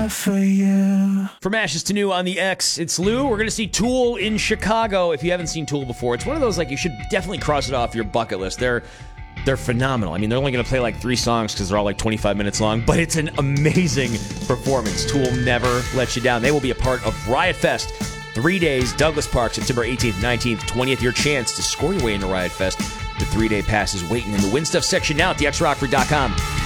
For you. From Ashes to New on the X, it's Lou. We're going to see Tool in Chicago. If you haven't seen Tool before, it's one of those, like, you should definitely cross it off your bucket list. They're phenomenal. I mean, they're only going to play like 3 songs because they're all like 25 minutes long, but it's an amazing performance. Tool never lets you down. They will be a part of Riot Fest. 3 days, Douglas Park, September 18th, 19th, 20th. Your chance to score your way into Riot Fest. The 3-day pass is waiting in the Win Stuff section now at thexrockford.com.